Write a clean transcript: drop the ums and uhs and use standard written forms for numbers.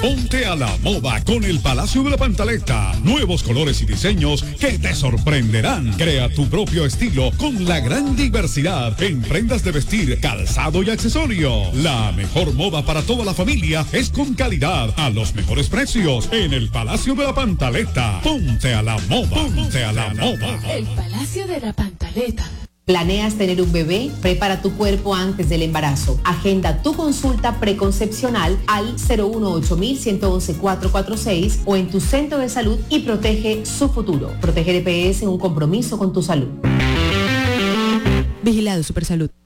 Ponte a la moda con el Palacio de la Pantaleta. Nuevos colores y diseños que te sorprenderán. Crea tu propio estilo con la gran diversidad en prendas de vestir, calzado y accesorios. La mejor moda para toda la familia es con calidad a los mejores precios en el Palacio de la Pantaleta. Ponte a la moda. Ponte a la moda. El Palacio de la Pantaleta. ¿Planeas tener un bebé? Prepara tu cuerpo antes del embarazo. Agenda tu consulta preconcepcional al 018-111-446 o en tu centro de salud y protege su futuro. Proteger EPS es un compromiso con tu salud. Vigilado Supersalud.